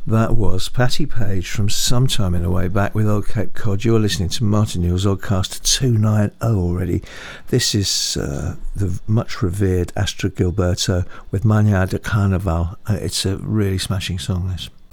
That was Patty Page from Sometime in a Way Back with Old Cape Cod. You're listening to Martin Newell's Oddcast 290 already. This is the much revered Astrud Gilberto with Manhã de Carnaval. It's a really smashing song, this.